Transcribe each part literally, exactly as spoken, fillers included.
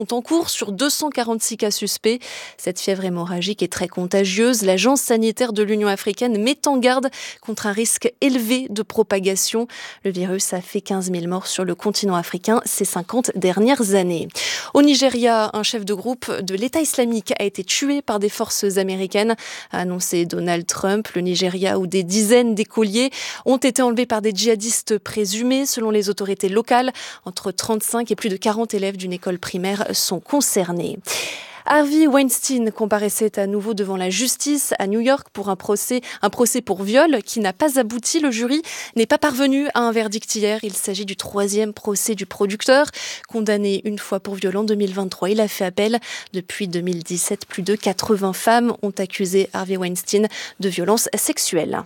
sont en cours sur deux cent quarante-six cas suspects. Cette fièvre hémorragique est très contagieuse. L'Agence sanitaire de l'Union africaine met en garde contre un risque élevé de propagation. Le virus a fait quinze mille morts sur le continent africain ces cinquante dernières années. Au Nigeria, un chef de groupe de l'État islamique a été tué par des forces américaines, a annoncé Donald Trump. Le Nigeria, où des dizaines d'écoliers ont été enlevés par des djihadistes présumés. Selon les autorités locales, entre trente-cinq et plus de quarante élèves d'une école primaire sont concernés. Harvey Weinstein comparaissait à nouveau devant la justice à New York pour un procès, un procès pour viol qui n'a pas abouti. Le jury n'est pas parvenu à un verdict hier. Il s'agit du troisième procès du producteur, condamné une fois pour viol en deux mille vingt-trois. Il a fait appel. Depuis deux mille dix-sept, plus de quatre-vingts femmes ont accusé Harvey Weinstein de violences sexuelles.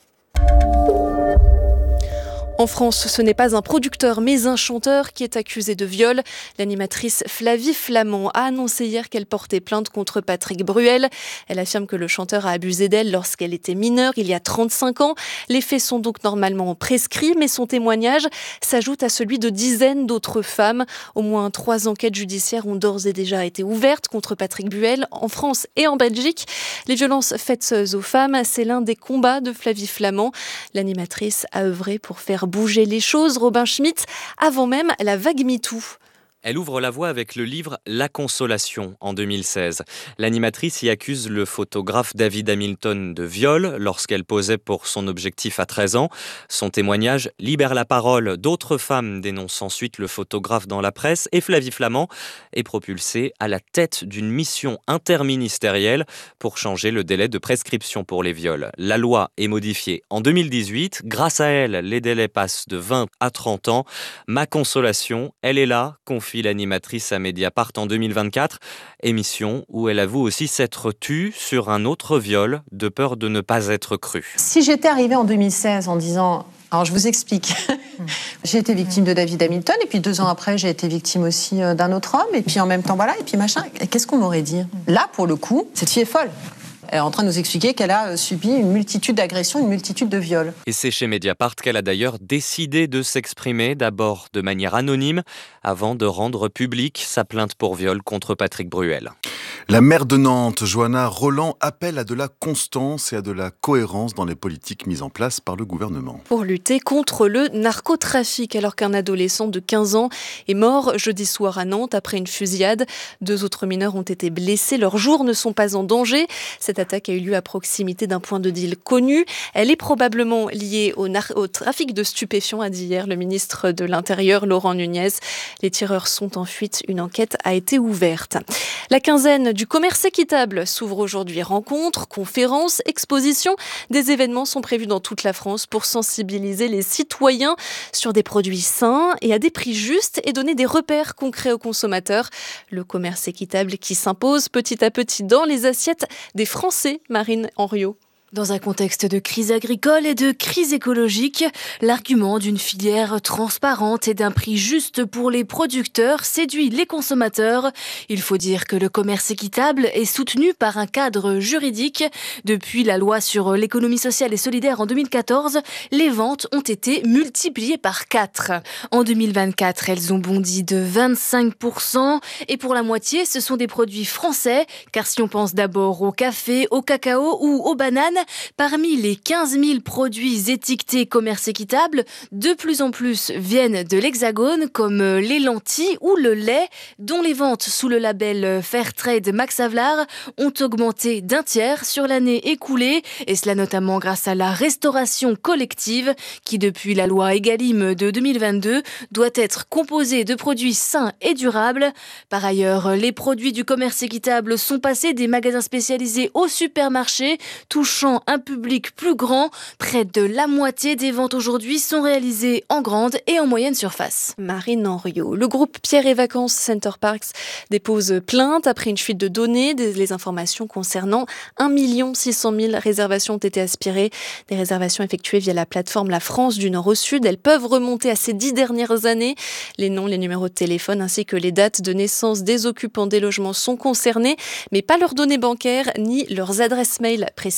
En France, ce n'est pas un producteur mais un chanteur qui est accusé de viol. L'animatrice Flavie Flament a annoncé hier qu'elle portait plainte contre Patrick Bruel. Elle affirme que le chanteur a abusé d'elle lorsqu'elle était mineure, il y a trente-cinq ans. Les faits sont donc normalement prescrits, mais son témoignage s'ajoute à celui de dizaines d'autres femmes. Au moins trois enquêtes judiciaires ont d'ores et déjà été ouvertes contre Patrick Bruel en France et en Belgique. Les violences faites aux femmes, c'est l'un des combats de Flavie Flament. L'animatrice a œuvré pour faire bouger les choses, Robin Schmitt, avant même la vague MeToo. Elle ouvre la voie avec le livre La Consolation en deux mille seize. L'animatrice y accuse le photographe David Hamilton de viol lorsqu'elle posait pour son objectif à treize ans. Son témoignage libère la parole. D'autres femmes dénoncent ensuite le photographe dans la presse et Flavie Flament est propulsée à la tête d'une mission interministérielle pour changer le délai de prescription pour les viols. La loi est modifiée en deux mille dix-huit. Grâce à elle, les délais passent de vingt à trente ans. Ma consolation, elle est là, confie l'animatrice à Mediapart en deux mille vingt-quatre, émission où elle avoue aussi s'être tue sur un autre viol de peur de ne pas être crue. Si j'étais arrivée en deux mille seize en disant... Alors je vous explique, j'ai été victime de David Hamilton et puis deux ans après j'ai été victime aussi d'un autre homme et puis en même temps voilà et puis machin, qu'est-ce qu'on m'aurait dit ? Là pour le coup, cette fille est folle. Elle est en train de nous expliquer qu'elle a subi une multitude d'agressions, une multitude de viols. Et c'est chez Mediapart qu'elle a d'ailleurs décidé de s'exprimer, d'abord de manière anonyme, avant de rendre publique sa plainte pour viol contre Patrick Bruel. La maire de Nantes, Johanna Roland, appelle à de la constance et à de la cohérence dans les politiques mises en place par le gouvernement. Pour lutter contre le narcotrafic, alors qu'un adolescent de quinze ans est mort jeudi soir à Nantes après une fusillade. Deux autres mineurs ont été blessés. Leurs jours ne sont pas en danger. Cette attaque a eu lieu à proximité d'un point de deal connu. Elle est probablement liée au, nar- au trafic de stupéfiants, a dit hier le ministre de l'Intérieur, Laurent Nunez. Les tireurs sont en fuite. Une enquête a été ouverte. La quinzaine du commerce équitable s'ouvre aujourd'hui. Rencontres, conférences, expositions. Des événements sont prévus dans toute la France pour sensibiliser les citoyens sur des produits sains et à des prix justes et donner des repères concrets aux consommateurs. Le commerce équitable qui s'impose petit à petit dans les assiettes des Français, Marine Henriot. Dans un contexte de crise agricole et de crise écologique, l'argument d'une filière transparente et d'un prix juste pour les producteurs séduit les consommateurs. Il faut dire que le commerce équitable est soutenu par un cadre juridique. Depuis la loi sur l'économie sociale et solidaire en deux mille quatorze, les ventes ont été multipliées par quatre. En deux mille vingt-quatre, elles ont bondi de vingt-cinq pour cent et pour la moitié, ce sont des produits français, car si on pense d'abord au café, au cacao ou aux bananes, parmi les quinze mille produits étiquetés commerce équitable, de plus en plus viennent de l'Hexagone, comme les lentilles ou le lait, dont les ventes sous le label Fairtrade Max Havelaar ont augmenté d'un tiers sur l'année écoulée, et cela notamment grâce à la restauration collective, qui depuis la loi Egalim de deux mille vingt-deux doit être composée de produits sains et durables. Par ailleurs, les produits du commerce équitable sont passés des magasins spécialisés aux supermarchés, touchant un public plus grand. Près de la moitié des ventes aujourd'hui sont réalisées en grande et en moyenne surface. Marine Henriot. Le groupe Pierre et Vacances Center Parks dépose plainte après une fuite de données. Les informations concernant un million six cent mille réservations ont été aspirées. Des réservations effectuées via la plateforme La France du Nord au Sud. Elles peuvent remonter à ces dix dernières années. Les noms, les numéros de téléphone ainsi que les dates de naissance des occupants des logements sont concernés, mais pas leurs données bancaires ni leurs adresses mail, précise le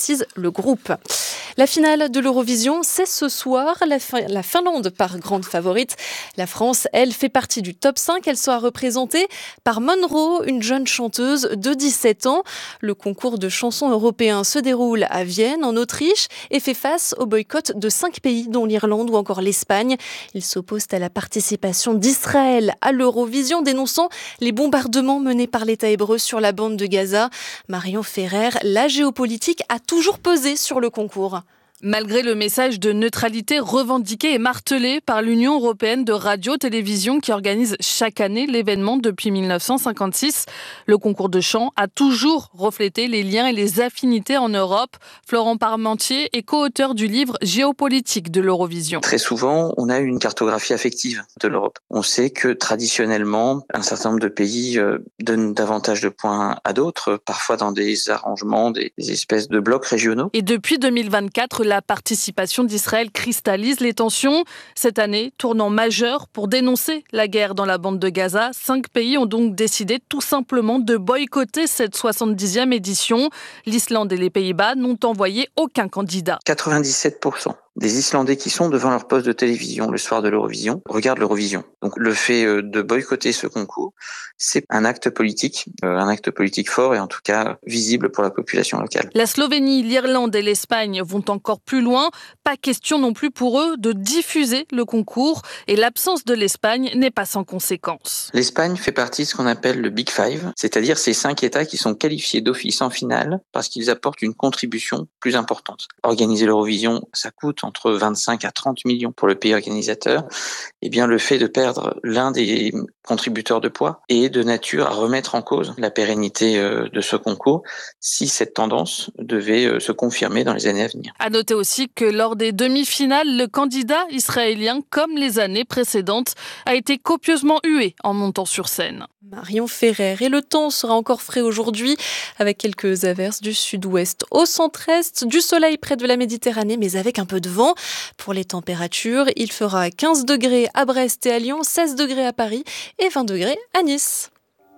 le groupe. La finale de l'Eurovision, c'est ce soir. La, fin- la Finlande part grande favorite. La France, elle, fait partie du top cinq. Elle sera représentée par Monroe, une jeune chanteuse de dix-sept ans. Le concours de chansons européen se déroule à Vienne, en Autriche, et fait face au boycott de cinq pays, dont l'Irlande ou encore l'Espagne. Ils s'opposent à la participation d'Israël à l'Eurovision, dénonçant les bombardements menés par l'État hébreu sur la bande de Gaza. Marion Ferrer, la géopolitique a toujours pesé sur le concours. Malgré le message de neutralité revendiqué et martelé par l'Union européenne de radio-télévision qui organise chaque année l'événement depuis mille neuf cent cinquante-six, le concours de chant a toujours reflété les liens et les affinités en Europe. Florent Parmentier est co-auteur du livre Géopolitique de l'Eurovision. Très souvent, on a une cartographie affective de l'Europe. On sait que traditionnellement, un certain nombre de pays euh, donnent davantage de points à d'autres, parfois dans des arrangements, des, des espèces de blocs régionaux. Et depuis deux mille vingt-quatre, la participation d'Israël cristallise les tensions. Cette année, tournant majeur pour dénoncer la guerre dans la bande de Gaza. Cinq pays ont donc décidé tout simplement de boycotter cette soixante-dixième édition. L'Islande et les Pays-Bas n'ont envoyé aucun candidat. quatre-vingt-dix-sept pour cent des Islandais qui sont devant leur poste de télévision le soir de l'Eurovision regardent l'Eurovision. Donc le fait de boycotter ce concours, c'est un acte politique, un acte politique fort et en tout cas visible pour la population locale. La Slovénie, l'Irlande et l'Espagne vont encore plus loin. Pas question non plus pour eux de diffuser le concours et l'absence de l'Espagne n'est pas sans conséquence. L'Espagne fait partie de ce qu'on appelle le Big Five, c'est-à-dire ces cinq États qui sont qualifiés d'office en finale parce qu'ils apportent une contribution plus importante. Organiser l'Eurovision, ça coûte entre vingt-cinq à trente millions pour le pays organisateur. Eh bien, le fait de perdre l'un des contributeurs de poids est de nature à remettre en cause la pérennité de ce concours si cette tendance devait se confirmer dans les années à venir. À noter aussi que lors des demi-finales, le candidat israélien, comme les années précédentes, a été copieusement hué en montant sur scène. Marion Ferrer. Et le temps sera encore frais aujourd'hui avec quelques averses du sud-ouest au centre-est, du soleil près de la Méditerranée mais avec un peu de vent. Pour les températures, il fera quinze degrés à Brest et à Lyon, seize degrés à Paris et vingt degrés à Nice.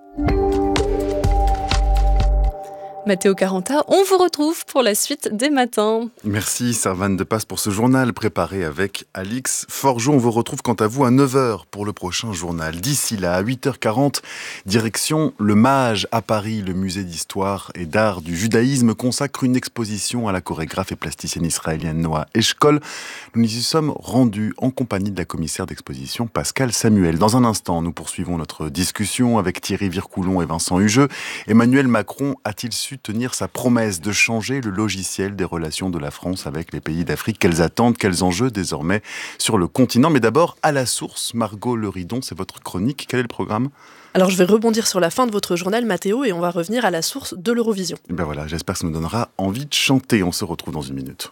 Mathéo Caranta, on vous retrouve pour la suite des matins. Merci Servane de Passe pour ce journal préparé avec Alix Forgeot. On vous retrouve quant à vous à neuf heures pour le prochain journal. D'ici là, à huit heures quarante, direction le Mage à Paris. Le musée d'histoire et d'art du judaïsme consacre une exposition à la chorégraphe et plasticienne israélienne Noa Eshkol. Nous nous y sommes rendus en compagnie de la commissaire d'exposition Pascal Samuel. Dans un instant, nous poursuivons notre discussion avec Thierry Vircoulon et Vincent Hugeux. Emmanuel Macron a-t-il su tenir sa promesse de changer le logiciel des relations de la France avec les pays d'Afrique? Quelles attentes, quels enjeux désormais sur le continent? Mais d'abord, à la source, Margot Leridon, c'est votre chronique. Quel est le programme? Alors je vais rebondir sur la fin de votre journal, Mathéo, et on va revenir à la source de l'Eurovision. Et ben voilà, j'espère que ça nous donnera envie de chanter. On se retrouve dans une minute.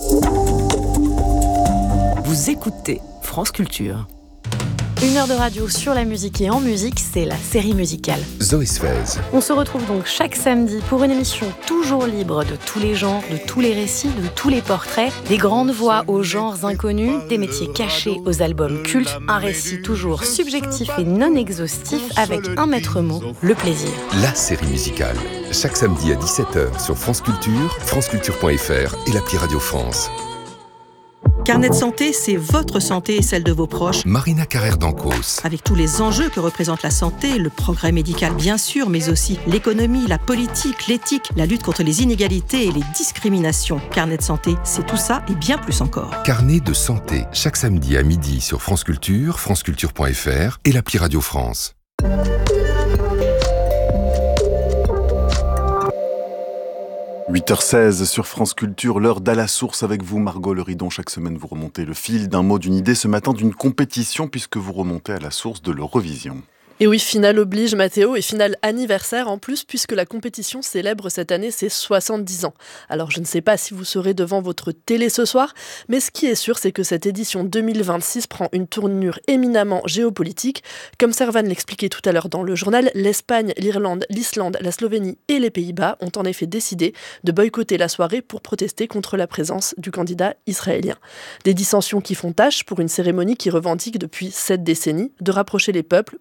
Vous écoutez France Culture. Une heure de radio sur la musique et en musique, c'est la série musicale. Zoé Sfez. On se retrouve donc chaque samedi pour une émission toujours libre de tous les genres, de tous les récits, de tous les portraits, des grandes voix aux genres inconnus, des métiers cachés aux albums cultes, un récit toujours subjectif et non exhaustif avec un maître mot, le plaisir. La série musicale. Chaque samedi à dix-sept heures sur France Culture, franceculture point f r et l'appli Radio France. Carnet de santé, c'est votre santé et celle de vos proches. Marina Carrère d'Ancos. Avec tous les enjeux que représente la santé, le progrès médical bien sûr, mais aussi l'économie, la politique, l'éthique, la lutte contre les inégalités et les discriminations. Carnet de santé, c'est tout ça et bien plus encore. Carnet de santé, chaque samedi à midi sur France Culture, franceculture point f r et l'appli Radio France. huit heures seize sur France Culture, l'heure d'à la source avec vous, Margot Leridon. Chaque semaine, vous remontez le fil d'un mot, d'une idée. Ce matin, d'une compétition, puisque vous remontez à la source de l'Eurovision. Et oui, finale oblige Mathéo et finale anniversaire en plus puisque la compétition célèbre cette année ses soixante-dix ans. Alors je ne sais pas si vous serez devant votre télé ce soir, mais ce qui est sûr c'est que cette édition deux mille vingt-six prend une tournure éminemment géopolitique. Comme Servan l'expliquait tout à l'heure dans le journal, l'Espagne, l'Irlande, l'Islande, la Slovénie et les Pays-Bas ont en effet décidé de boycotter la soirée pour protester contre la présence du candidat israélien. Des dissensions qui font tâche pour une cérémonie qui revendique depuis sept décennies de rapprocher les peuples par la musique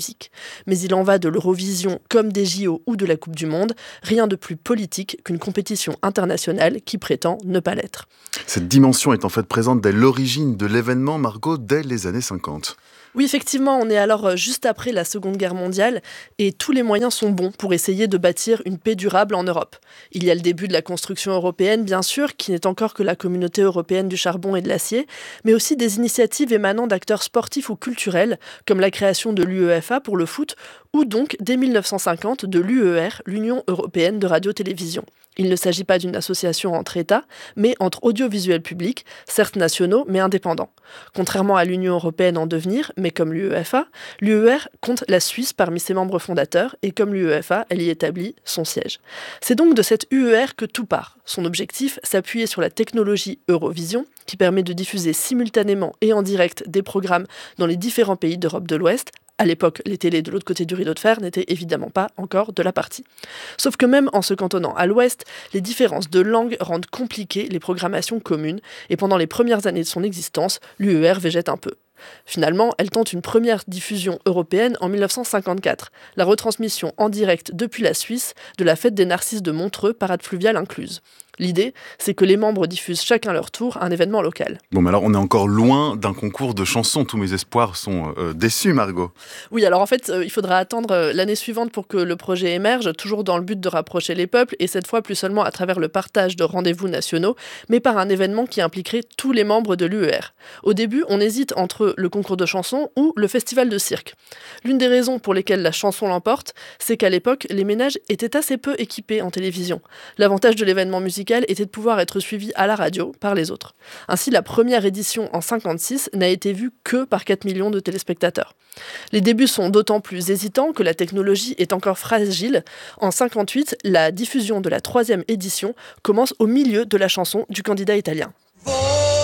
politique. Mais il en va de l'Eurovision comme des J O ou de la Coupe du Monde, rien de plus politique qu'une compétition internationale qui prétend ne pas l'être. Cette dimension est en fait présente dès l'origine de l'événement, Margot, dès les années cinquante. Oui, effectivement, on est alors juste après la Seconde Guerre mondiale et tous les moyens sont bons pour essayer de bâtir une paix durable en Europe. Il y a le début de la construction européenne, bien sûr, qui n'est encore que la communauté européenne du charbon et de l'acier, mais aussi des initiatives émanant d'acteurs sportifs ou culturels, comme la création de l'UEFA pour le foot, ou donc, dès mille neuf cent cinquante, de l'U E R, l'Union européenne de radio-télévision. Il ne s'agit pas d'une association entre États, mais entre audiovisuels publics, certes nationaux, mais indépendants. Contrairement à l'Union européenne en devenir, mais comme l'UEFA, l'U E R compte la Suisse parmi ses membres fondateurs, et comme l'UEFA, elle y établit son siège. C'est donc de cette U E R que tout part. Son objectif, s'appuyer sur la technologie Eurovision, qui permet de diffuser simultanément et en direct des programmes dans les différents pays d'Europe de l'Ouest. À l'époque, les télés de l'autre côté du rideau de fer n'étaient évidemment pas encore de la partie. Sauf que même en se cantonnant à l'ouest, les différences de langue rendent compliquées les programmations communes, et pendant les premières années de son existence, l'U E R végète un peu. Finalement, elle tente une première diffusion européenne en mille neuf cent cinquante-quatre, la retransmission en direct depuis la Suisse de la fête des Narcisses de Montreux, parade fluviale incluse. L'idée, c'est que les membres diffusent chacun leur tour un événement local. Bon, mais alors on est encore loin d'un concours de chansons. Tous mes espoirs sont euh, déçus, Margot. Oui, alors en fait, euh, il faudra attendre euh, l'année suivante pour que le projet émerge, toujours dans le but de rapprocher les peuples, et cette fois plus seulement à travers le partage de rendez-vous nationaux, mais par un événement qui impliquerait tous les membres de l'U E R. Au début, on hésite entre le concours de chansons ou le festival de cirque. L'une des raisons pour lesquelles la chanson l'emporte, c'est qu'à l'époque, les ménages étaient assez peu équipés en télévision. L'avantage de l'événement musical était de pouvoir être suivi à la radio par les autres. Ainsi, la première édition en cinquante-six n'a été vue que par quatre millions de téléspectateurs. Les débuts sont d'autant plus hésitants que la technologie est encore fragile. En cinquante-huit, la diffusion de la troisième édition commence au milieu de la chanson du candidat italien.